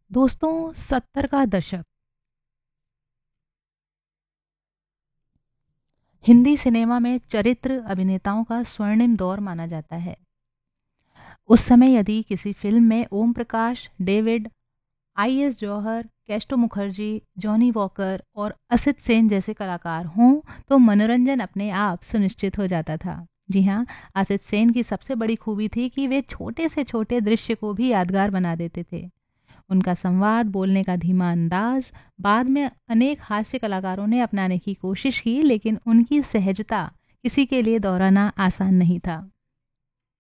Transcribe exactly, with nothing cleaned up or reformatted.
दोस्तों, सत्तर का दशक हिंदी सिनेमा में चरित्र अभिनेताओं का स्वर्णिम दौर माना जाता है। उस समय यदि किसी फ़िल्म में Om Prakash, David, I S Johar, Kesto Mukherjee, Johnny walker और असित सेन जैसे कलाकार हों, तो मनोरंजन अपने आप सुनिश्चित हो जाता था। जी हाँ, असित सेन की सबसे बड़ी खूबी थी कि वे छोटे से छोटे दृश्य को भी यादगार बना देते थे। उनका संवाद, बोलने का धीमा अंदाज, बाद में अनेक हास्य कलाकारों ने अपनाने की कोशिश की, लेकिन उनकी सहजता किसी के लिए दोहराना आसान नहीं था।